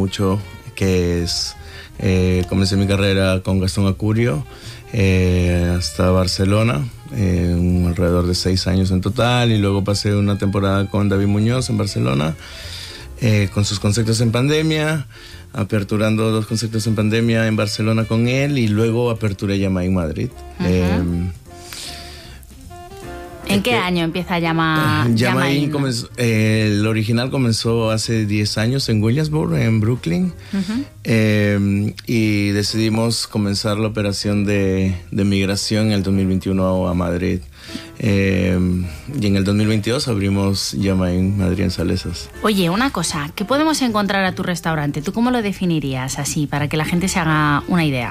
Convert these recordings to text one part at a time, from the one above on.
mucho, que es... comencé mi carrera con Gastón Acurio hasta Barcelona, alrededor de 6 años en total, y luego pasé una temporada con David Muñoz en Barcelona, con sus conceptos en pandemia, aperturando 2 conceptos en pandemia en Barcelona con él, y luego aperturé Llama en Madrid. ¿En qué año empieza Llama el original comenzó hace 10 años en Williamsburg, en Brooklyn, y decidimos comenzar la operación de migración en el 2021 a Madrid. Y en el 2022 abrimos Llama en Madrid, en Salesas. Oye, una cosa, ¿qué podemos encontrar a tu restaurante? ¿Tú cómo lo definirías así, para que la gente se haga una idea?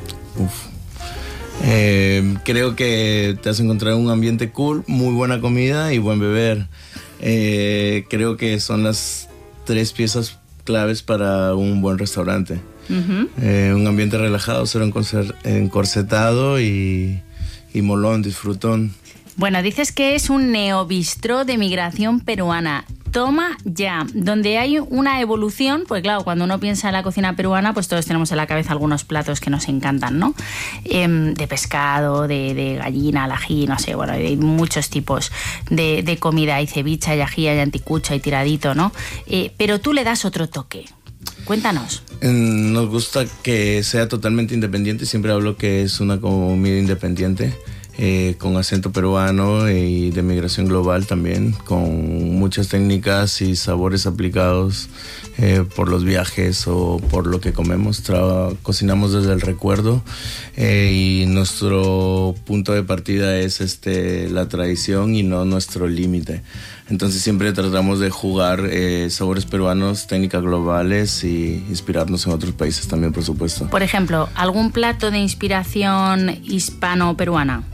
Creo que te has encontrado un ambiente cool, muy buena comida y buen beber. Creo que son las 3 piezas claves para un buen restaurante. Un ambiente relajado, cero encorsetado y molón, disfrutón. Bueno, dices que es un neobistró de migración peruana. Toma ya, donde hay una evolución, pues claro, cuando uno piensa en la cocina peruana, pues todos tenemos en la cabeza algunos platos que nos encantan, ¿no? De pescado, de gallina, al ají, no sé, bueno, hay muchos tipos de comida, hay ceviche, hay ají, hay anticucho, hay tiradito, ¿no? Pero tú le das otro toque. Cuéntanos. Nos gusta que sea totalmente independiente, siempre hablo que es una comida independiente. Con acento peruano y de migración global también, con muchas técnicas y sabores aplicados por los viajes o por lo que comemos. Cocinamos desde el recuerdo, y nuestro punto de partida es la tradición y no nuestro límite. Entonces siempre tratamos de jugar sabores peruanos, técnicas globales y inspirarnos en otros países también, por supuesto. Por ejemplo, ¿algún plato de inspiración hispano-peruana?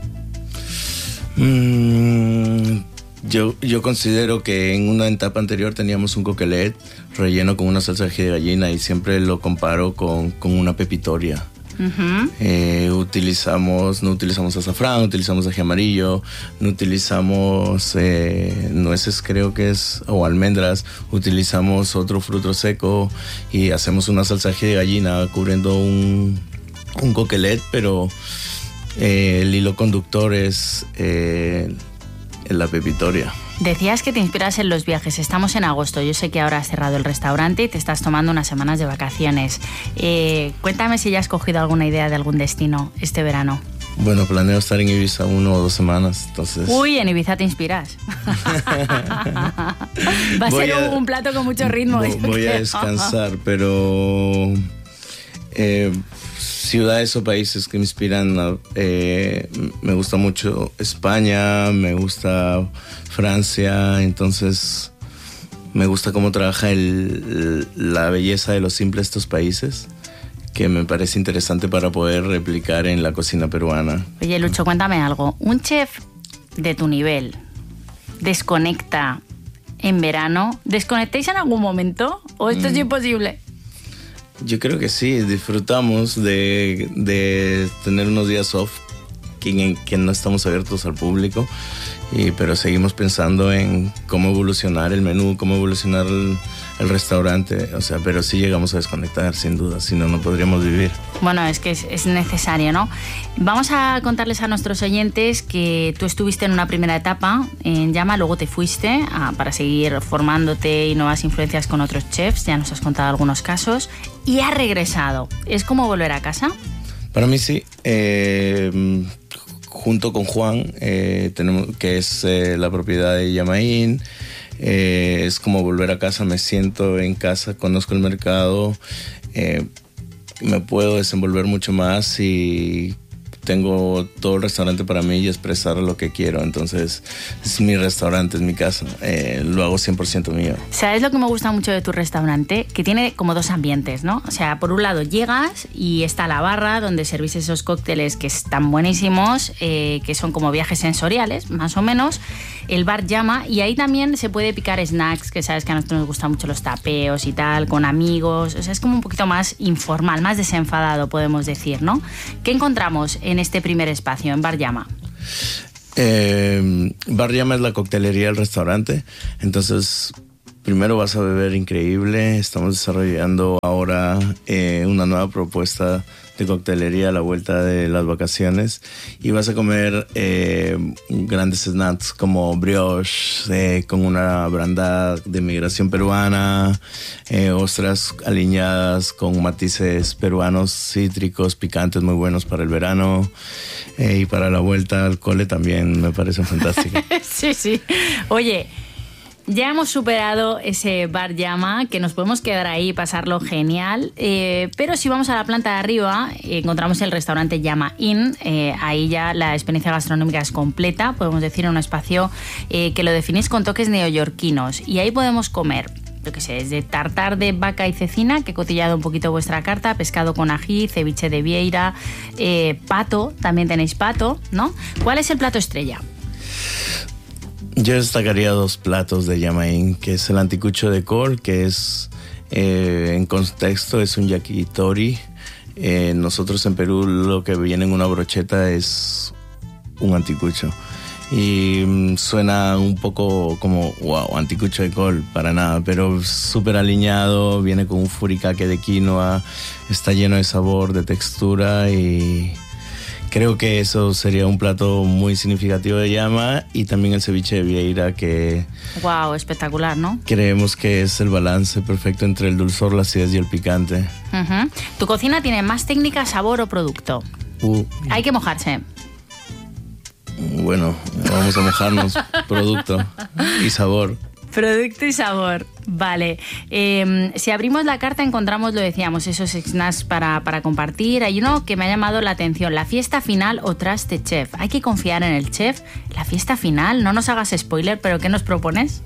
Yo considero que en una etapa anterior teníamos un coquelet relleno con una salsa de ají de gallina, y siempre lo comparo con una pepitoria. No utilizamos azafrán, utilizamos ají amarillo, no utilizamos nueces, creo que es, o almendras, utilizamos otro fruto seco y hacemos una salsa de ají de gallina cubriendo un coquelet, pero el hilo conductor es la pepitoria. Decías que te inspiras en los viajes. Estamos en agosto. Yo sé que ahora has cerrado el restaurante y te estás tomando unas semanas de vacaciones. Cuéntame si ya has cogido alguna idea de algún destino este verano. Bueno, planeo estar en Ibiza 1 o 2 semanas, entonces... Uy, en Ibiza te inspiras. Va a ser un plato con mucho ritmo. Voy a descansar, pero... ciudades o países que me inspiran, me gusta mucho España, me gusta Francia, entonces me gusta cómo trabaja la belleza de lo simple de estos países, que me parece interesante para poder replicar en la cocina peruana. Oye, Lucho, cuéntame algo. ¿Un chef de tu nivel desconecta en verano? ¿Desconectáis en algún momento? ¿O esto es imposible? Yo creo que sí, disfrutamos de tener unos días off que no estamos abiertos al público, pero seguimos pensando en cómo evolucionar el menú, cómo evolucionar el restaurante, o sea, pero sí llegamos a desconectar, sin duda, si no, no podríamos vivir. Bueno, es que es necesario, ¿no? Vamos a contarles a nuestros oyentes que tú estuviste en una primera etapa en Llama, luego te fuiste para seguir formándote y nuevas influencias con otros chefs, ya nos has contado algunos casos, y has regresado. ¿Es como volver a casa? Para mí sí. Junto con Juan, tenemos, que es la propiedad de Llamaín, es como volver a casa, me siento en casa, conozco el mercado, me puedo desenvolver mucho más y tengo todo el restaurante para mí y expresar lo que quiero. Entonces es mi restaurante, es mi casa, lo hago 100% mío. ¿Sabes lo que me gusta mucho de tu restaurante? Que tiene como 2 ambientes, ¿no? O sea, por un lado llegas y está la barra donde servís esos cócteles que están buenísimos, que son como viajes sensoriales, más o menos. El bar Llama, y ahí también se puede picar snacks, que sabes que a nosotros nos gustan mucho los tapeos y tal, con amigos. O sea, es como un poquito más informal, más desenfadado, podemos decir, ¿no? ¿Qué encontramos en este primer espacio, en Bar Llama? Bar Llama es la coctelería del restaurante. Entonces, primero vas a beber increíble. Estamos desarrollando ahora una nueva propuesta de coctelería a la vuelta de las vacaciones y vas a comer grandes snacks como brioche con una branda de migración peruana, ostras aliñadas con matices peruanos cítricos, picantes, muy buenos para el verano, y para la vuelta al cole también me parecen fantásticos. Sí. Oye, ya hemos superado ese bar llama, que nos podemos quedar ahí y pasarlo genial, pero si vamos a la planta de arriba encontramos el restaurante Llama Inn. Ahí ya la experiencia gastronómica es completa, podemos decir, en un espacio que lo definís con toques neoyorquinos, y ahí podemos comer, yo qué sé, desde tartar de vaca y cecina, que he cotillado un poquito vuestra carta, pescado con ají, ceviche de vieira, pato, también tenéis pato, ¿no? ¿Cuál es el plato estrella? Yo destacaría 2 platos de Llama Inn, que es el anticucho de col, que es, en contexto, es un yakitori. Nosotros en Perú lo que viene en una brocheta es un anticucho. Y suena un poco como, wow, anticucho de col, para nada, pero súper aliñado, viene con un furikake de quinoa, está lleno de sabor, de textura, y creo que eso sería un plato muy significativo de Llama, y también el ceviche de vieira, que... Wow, espectacular, ¿no? Creemos que es el balance perfecto entre el dulzor, la acidez y el picante. Uh-huh. ¿Tu cocina tiene más técnica, sabor o producto? Hay que mojarse. Bueno, vamos a mojarnos. Producto y sabor. Producto y sabor, vale. Si abrimos la carta encontramos, lo decíamos, esos snacks para compartir. Hay uno que me ha llamado la atención: la fiesta final o traste chef. ¿Hay que confiar en el chef? La fiesta final, no nos hagas spoiler, pero ¿qué nos propones?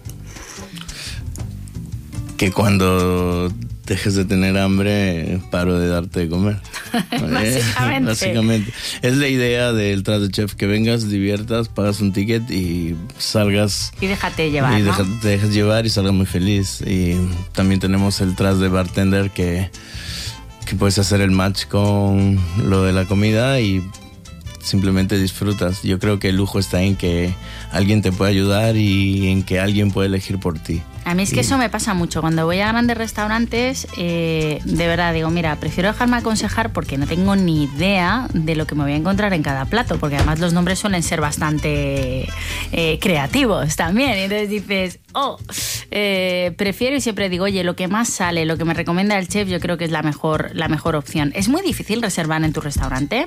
Que cuando dejes de tener hambre, paro de darte de comer. Básicamente. Es la idea del traste chef, que vengas, diviertas, pagas un ticket y salgas. Y déjate llevar, y ¿no? Te dejas llevar y salgas muy feliz. Y también tenemos el traste de bartender, que puedes hacer el match con lo de la comida y simplemente disfrutas. Yo creo que el lujo está en que alguien te puede ayudar y en que alguien puede elegir por ti. A mí es que eso me pasa mucho. Cuando voy a grandes restaurantes, de verdad digo, mira, prefiero dejarme aconsejar porque no tengo ni idea de lo que me voy a encontrar en cada plato, porque además los nombres suelen ser bastante creativos también. Y entonces dices, prefiero, y siempre digo, oye, lo que más sale, lo que me recomienda el chef, yo creo que es la mejor opción. ¿Es muy difícil reservar en tu restaurante?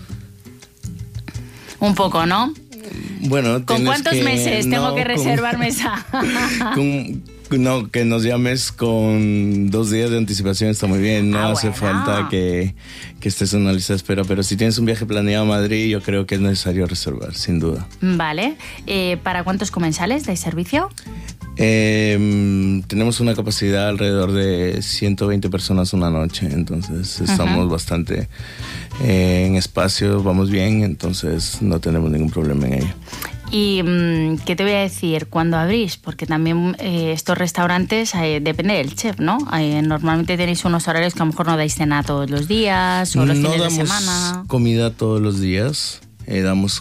Un poco, ¿no? Bueno, ¿con cuántos meses tengo que reservar mesa? No, que nos llames con 2 días de anticipación está muy bien. No hace falta que estés en una lista de espera, pero si tienes un viaje planeado a Madrid, yo creo que es necesario reservar, sin duda. Vale. ¿Para cuántos comensales dais servicio? Tenemos una capacidad alrededor de 120 personas una noche, entonces estamos bastante en espacio, vamos bien, entonces no tenemos ningún problema en ello. ¿Y qué te voy a decir? ¿Cuándo abrís? Porque también estos restaurantes depende del chef, ¿no? Normalmente tenéis unos horarios que a lo mejor no dais cena todos los días o los fines de semana. No damos comida todos los días, damos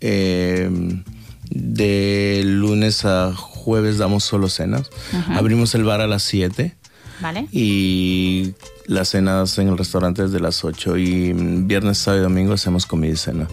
de lunes a jueves damos solo cenas. Abrimos el bar a las 7. Vale. Y las cenas en el restaurante es de las 8. Y viernes, sábado y domingo hacemos comida y cena.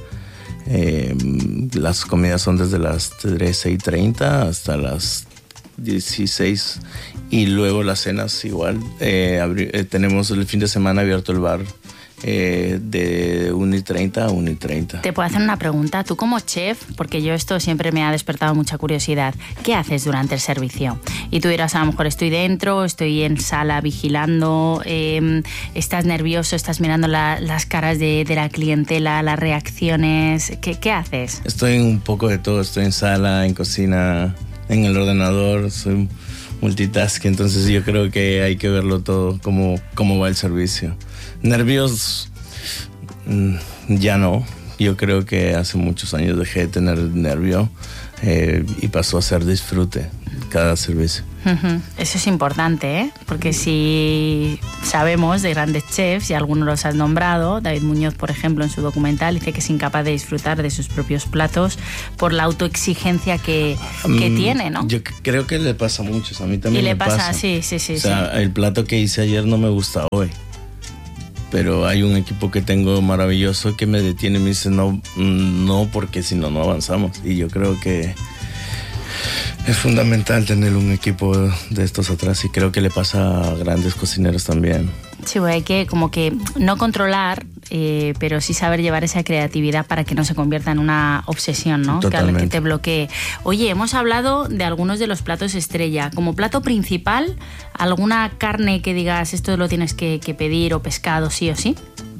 Las comidas son desde las 13:30 hasta las 16. Y luego las cenas igual. Tenemos el fin de semana abierto el bar de 1:30 a 1:30. Te puedo hacer una pregunta. Tú como chef, porque yo esto siempre me ha despertado mucha curiosidad, ¿qué haces durante el servicio? Y tú dirás, a lo mejor estoy dentro, estoy en sala vigilando, estás nervioso, estás mirando las caras de la clientela, las reacciones. ¿Qué haces? Estoy en un poco de todo. Estoy en sala, en cocina, en el ordenador. Soy multitasking, entonces yo creo que hay que verlo todo, cómo va el servicio. Nervios, ya no. Yo creo que hace muchos años dejé de tener nervio y pasó a ser disfrute cada servicio. Eso es importante, ¿eh? Porque si sabemos de grandes chefs, y algunos los has nombrado, David Muñoz, por ejemplo, en su documental, dice que es incapaz de disfrutar de sus propios platos por la autoexigencia que tiene, ¿no? Yo creo que le pasa a muchos, a mí también y le pasa. pasa. Sí. O sea, el plato que hice ayer no me gusta hoy. Pero hay un equipo que tengo maravilloso que me detiene y me dice no, porque si no, no avanzamos. Y yo creo que es fundamental tener un equipo de estos atrás y creo que le pasa a grandes cocineros también. Sí, hay que como que no controlar, pero sí saber llevar esa creatividad para que no se convierta en una obsesión, ¿no? Totalmente. Que te bloquee. Oye, hemos hablado de algunos de los platos estrella. Como plato principal, ¿alguna carne que digas esto lo tienes que pedir o pescado sí o sí?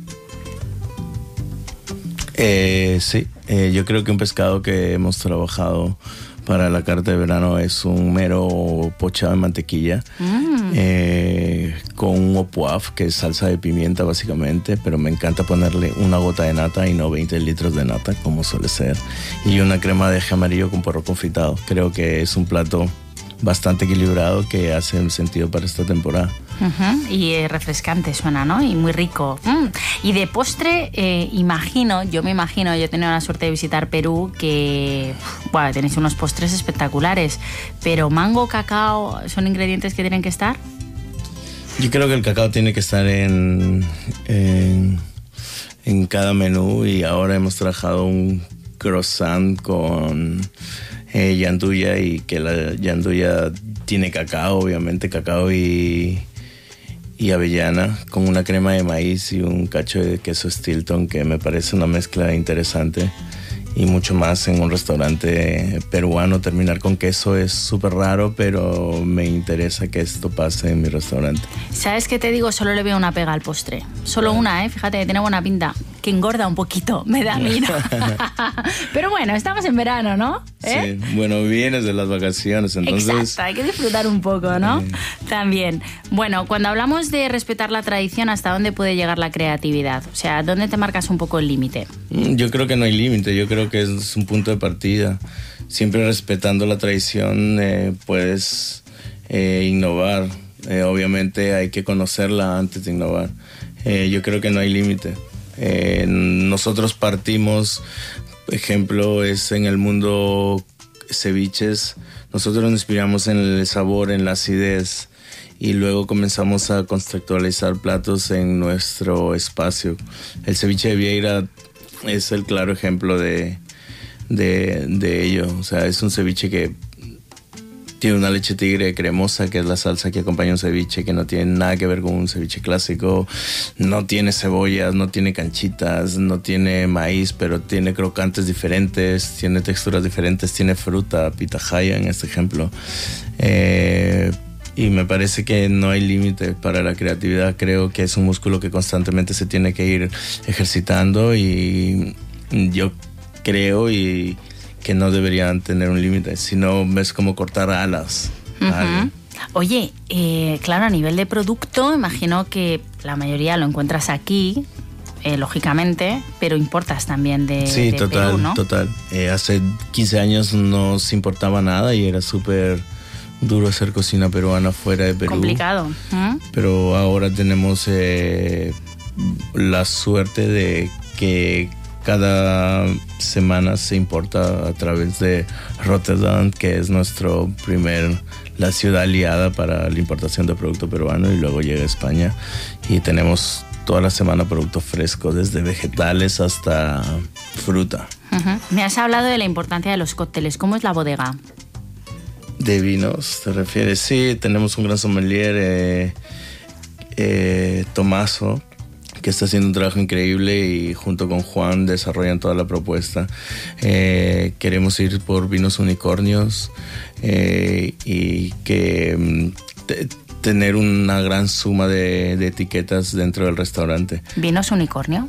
Sí, yo creo que un pescado que hemos trabajado para la carta de verano es un mero pochado en mantequilla con un opoaf, que es salsa de pimienta básicamente, pero me encanta ponerle una gota de nata y no 20 litros de nata como suele ser, y una crema de eje amarillo con porro confitado. Creo que es un plato bastante equilibrado que hace sentido para esta temporada. Y refrescante suena, ¿no? Y muy rico. Y de postre, yo me imagino, yo he tenido la suerte de visitar Perú, que tenéis unos postres espectaculares, pero mango, cacao, ¿son ingredientes que tienen que estar? Yo creo que el cacao tiene que estar en cada menú, y ahora hemos trabajado un croissant con yanduya, y que la yanduya tiene cacao, obviamente cacao y avellana, con una crema de maíz y un cacho de queso Stilton, que me parece una mezcla interesante. Y mucho más en un restaurante peruano. Terminar con queso es súper raro, pero me interesa que esto pase en mi restaurante. ¿Sabes qué te digo? Solo le veo una pega al postre. Solo una, fíjate, que tiene buena pinta. Que engorda un poquito, me da miedo. Pero bueno, estamos en verano, ¿no? Sí, bueno, vienes de las vacaciones, entonces... Exacto, hay que disfrutar un poco, ¿no? También. Bueno, cuando hablamos de respetar la tradición, ¿hasta dónde puede llegar la creatividad? O sea, ¿dónde te marcas un poco el límite? Yo creo que no hay límite, yo creo que es un punto de partida. Siempre respetando la tradición puedes innovar. Obviamente hay que conocerla antes de innovar. Yo creo que no hay límite. Nosotros partimos, por ejemplo, es en el mundo ceviches. Nosotros nos inspiramos en el sabor, en la acidez, y luego comenzamos a conceptualizar platos en nuestro espacio. El ceviche de Vieira es el claro ejemplo de ello. O sea, es un ceviche que tiene una leche tigre cremosa, que es la salsa que acompaña un ceviche, que no tiene nada que ver con un ceviche clásico. No tiene cebollas, no tiene canchitas, no tiene maíz, pero tiene crocantes diferentes, tiene texturas diferentes, tiene fruta, pitahaya en este ejemplo. Y me parece que no hay límite para la creatividad. Creo que es un músculo que constantemente se tiene que ir ejercitando, y yo creo que no deberían tener un límite, sino es como cortar alas. Oye, claro, a nivel de producto, imagino que la mayoría lo encuentras aquí, lógicamente, pero importas también de total, Perú, ¿no? Total. Hace 15 años no se importaba nada y era súper duro hacer cocina peruana fuera de Perú. Complicado. Pero ahora tenemos la suerte de que cada semana se importa a través de Rotterdam, que es la ciudad aliada para la importación de producto peruano, y luego llega a España y tenemos toda la semana productos frescos, desde vegetales hasta fruta. Me has hablado de la importancia de los cócteles. ¿Cómo es la bodega? ¿De vinos te refieres? Sí, tenemos un gran sommelier, Tomaso, que está haciendo un trabajo increíble, y junto con Juan desarrollan toda la propuesta. Queremos ir por vinos unicornios y que tener una gran suma de etiquetas dentro del restaurante. ¿Vinos unicornio?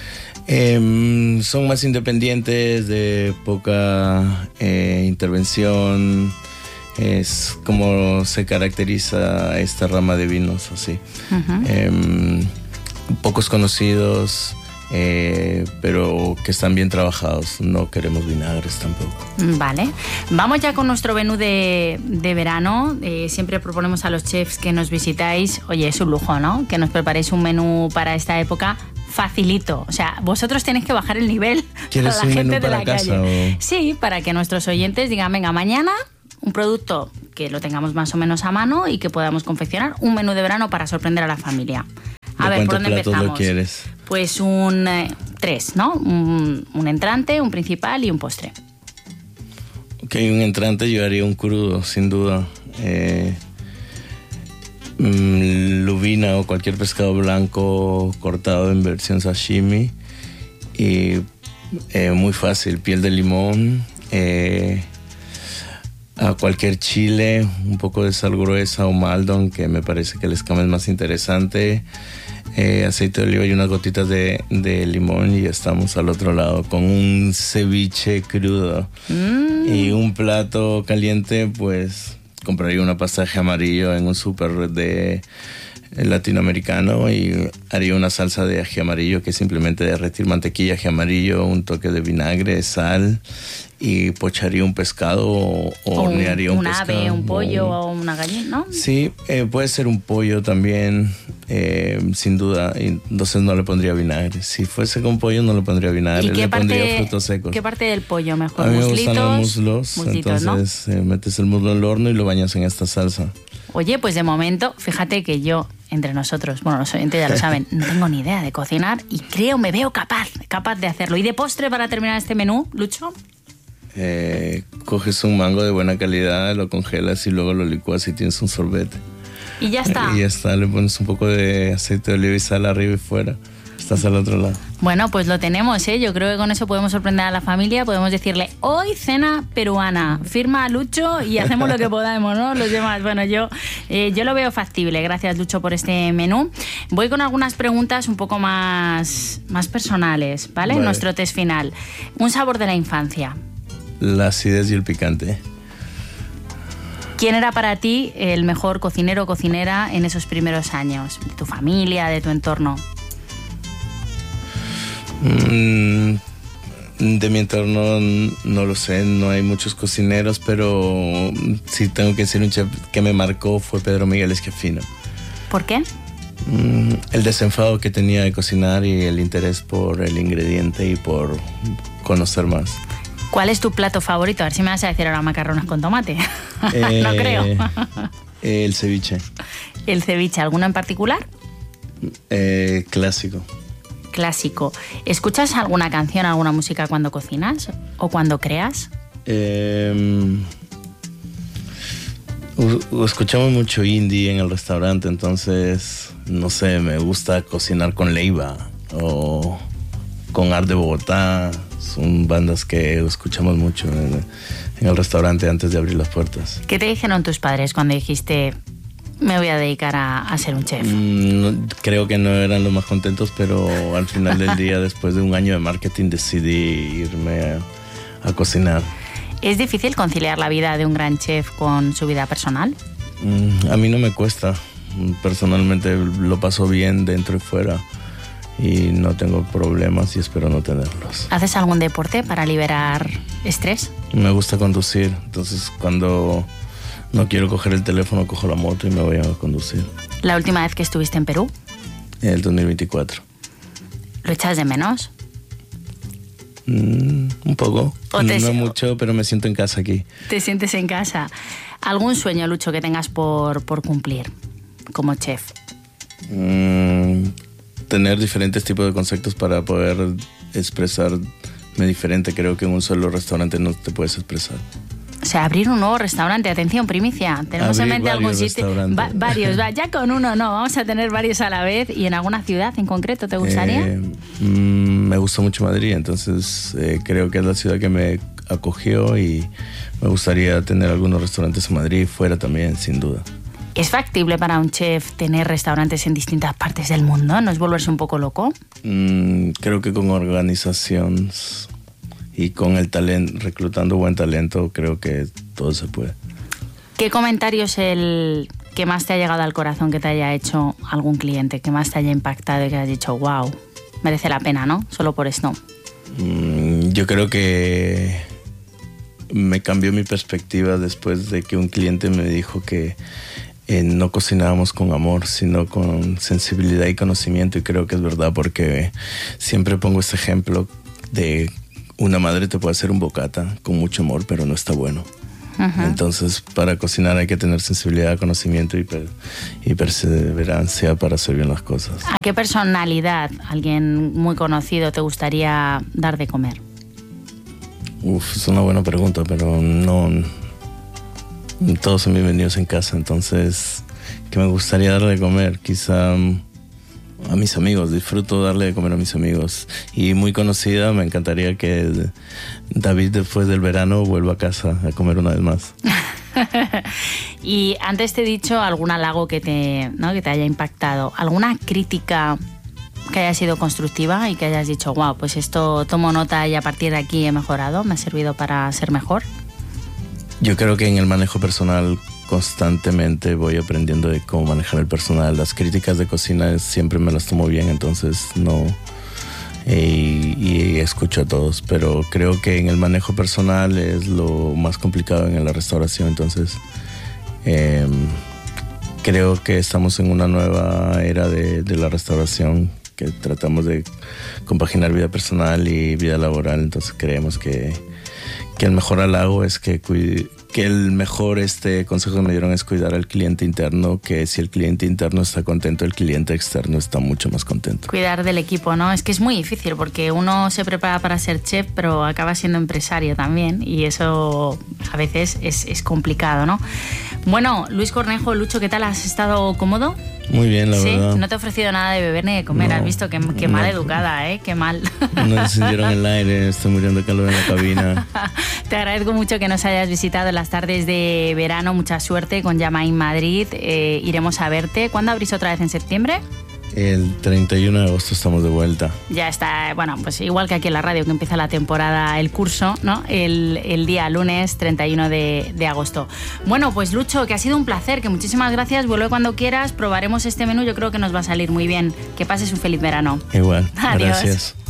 Son más independientes, de poca intervención. Es como se caracteriza esta rama de vinos, así. Pocos conocidos, pero que están bien trabajados. No queremos vinagres tampoco. Vale. Vamos ya con nuestro menú de verano. Siempre proponemos a los chefs que nos visitáis, oye, es un lujo, ¿no? Que nos preparéis un menú para esta época facilito. O sea, vosotros tenéis que bajar el nivel ¿Quieres a la un gente menú de para la casa, calle. o? Sí, para que nuestros oyentes digan, venga, mañana un producto que lo tengamos más o menos a mano y que podamos confeccionar un menú de verano para sorprender a la familia. A ver, ¿por dónde ¿cuántos platos empezamos? lo quieres? Pues tres, ¿no? Un entrante, un principal y un postre. Ok, un entrante yo haría un crudo, sin duda. Lubina o cualquier pescado blanco cortado en versión sashimi. Y muy fácil, piel de limón, a cualquier chile, un poco de sal gruesa o maldon, que me parece que el escamas es más interesante. Aceite de oliva y unas gotitas de limón y ya estamos al otro lado con un ceviche crudo. Y un plato caliente, pues compraría una pasta de ají amarillo en un súper de latinoamericano y haría una salsa de ají amarillo, que es simplemente derretir mantequilla, ají amarillo, un toque de vinagre, sal, y pocharía un pescado o hornearía un pescado. Un ave, un pollo o una gallina, ¿no? Sí, puede ser un pollo también, sin duda. Entonces no le pondría vinagre. Si fuese con pollo no le pondría vinagre, le pondría frutos secos. ¿Qué parte del pollo mejor? A mí me ¿Muslitos? gustan los muslos, entonces ¿no? Metes el muslo en el horno y lo bañas en esta salsa. Oye, pues de momento, fíjate que yo, entre nosotros, bueno, los oyentes ya lo saben, no tengo ni idea de cocinar y me veo capaz de hacerlo. ¿Y de postre para terminar este menú, Lucho? Coges un mango de buena calidad, lo congelas y luego lo licuas y tienes un sorbete. Y ya está. Y ya está, le pones un poco de aceite de oliva y sal arriba y fuera. Estás al otro lado. Bueno, pues lo tenemos, ¿eh? Yo creo que con eso podemos sorprender a la familia. Podemos decirle, hoy cena peruana. Firma a Lucho y hacemos lo que podamos, ¿no? Los demás. Bueno, yo lo veo factible. Gracias, Lucho, por este menú. Voy con algunas preguntas un poco más personales, ¿vale? Vale. Nuestro test final. Un sabor de la infancia. La acidez y el picante. ¿Quién era para ti el mejor cocinero o cocinera en esos primeros años? ¿De tu familia, de tu entorno? De mi entorno no lo sé, no hay muchos cocineros, pero si tengo que decir un chef que me marcó fue Pedro Miguel Esquiafino. ¿Por qué? El desenfado que tenía de cocinar y el interés por el ingrediente y por conocer más. ¿Cuál es tu plato favorito? A ver si me vas a decir ahora macarrones con tomate. No creo. El ceviche. ¿El ceviche? ¿Alguno en particular? Clásico. Clásico. ¿Escuchas alguna canción, alguna música cuando cocinas o cuando creas? Escuchamos mucho indie en el restaurante, entonces, no sé, me gusta cocinar con Leiva o con Art de Bogotá. Son bandas que escuchamos mucho en el restaurante antes de abrir las puertas. ¿Qué te dijeron tus padres cuando dijiste, me voy a dedicar a ser un chef? Creo que no eran los más contentos, pero al final del día, después de un año de marketing, decidí irme a cocinar. ¿Es difícil conciliar la vida de un gran chef con su vida personal? A mí no me cuesta. Personalmente lo paso bien dentro y fuera. Y no tengo problemas y espero no tenerlos. ¿Haces algún deporte para liberar estrés? Me gusta conducir, entonces cuando no quiero coger el teléfono, cojo la moto y me voy a conducir. ¿La última vez que estuviste en Perú? El 2024. ¿Lo echas de menos? Un poco. No mucho, pero me siento en casa aquí. ¿Te sientes en casa? ¿Algún sueño, Lucho, que tengas por cumplir como chef? Tener diferentes tipos de conceptos para poder expresarme diferente. Creo que en un solo restaurante no te puedes expresar. O sea, abrir un nuevo restaurante. Atención, primicia. Tenemos en mente algún sitio. Varios. Ya con uno no. Vamos a tener varios a la vez. ¿Y en alguna ciudad en concreto te gustaría? Me gusta mucho Madrid. Entonces creo que es la ciudad que me acogió y me gustaría tener algunos restaurantes en Madrid y fuera también, sin duda. ¿Es factible para un chef tener restaurantes en distintas partes del mundo? ¿No es volverse un poco loco? Creo que con organización y con el talento, reclutando buen talento, creo que todo se puede. ¿Qué comentario es el que más te ha llegado al corazón, que te haya hecho algún cliente, que más te haya impactado y que hayas dicho, wow? merece la pena, ¿no? Solo por esto. Yo creo que me cambió mi perspectiva después de que un cliente me dijo que no cocinábamos con amor, sino con sensibilidad y conocimiento, y creo que es verdad, porque siempre pongo este ejemplo de una madre te puede hacer un bocata con mucho amor, pero no está bueno. Uh-huh. Entonces, para cocinar hay que tener sensibilidad, conocimiento y perseverancia para hacer bien las cosas. ¿A qué personalidad, alguien muy conocido, te gustaría dar de comer? Es una buena pregunta, pero no... Todos son bienvenidos en casa, entonces, ¿qué me gustaría darle de comer? Quizá a mis amigos, disfruto darle de comer a mis amigos. Y muy conocida, me encantaría que David después del verano vuelva a casa a comer una vez más. Y antes te he dicho algún halago que te haya impactado, alguna crítica que haya sido constructiva y que hayas dicho, wow, pues esto tomo nota y a partir de aquí he mejorado, me ha servido para ser mejor. Yo creo que en el manejo personal constantemente voy aprendiendo de cómo manejar el personal. Las críticas de cocina siempre me las tomo bien, entonces no... Y escucho a todos, pero creo que en el manejo personal es lo más complicado en la restauración, entonces creo que estamos en una nueva era de la restauración, que tratamos de compaginar vida personal y vida laboral, entonces creemos que el mejor halago es que el mejor consejo que me dieron es cuidar al cliente interno, que si el cliente interno está contento, el cliente externo está mucho más contento. Cuidar del equipo, ¿no? Es que es muy difícil porque uno se prepara para ser chef, pero acaba siendo empresario también y eso a veces es complicado, ¿no? Bueno, Luis Cornejo, Lucho, ¿qué tal? ¿Has estado cómodo? Muy bien, la verdad. No te he ofrecido nada de beber ni de comer, has visto qué mal educada, ¿eh? Qué mal. No encendieron el aire, estoy muriendo de calor en la cabina. Te agradezco mucho que nos hayas visitado en las tardes de verano, mucha suerte con Yamain Madrid, iremos a verte. ¿Cuándo abrís otra vez, en septiembre? El 31 de agosto estamos de vuelta. Ya está, bueno, pues igual que aquí en la radio que empieza la temporada, el curso, ¿no? El día lunes 31 de agosto. Bueno, pues Lucho, que ha sido un placer, que muchísimas gracias, vuelve cuando quieras, probaremos este menú, yo creo que nos va a salir muy bien. Que pases un feliz verano. Igual, adiós. Gracias.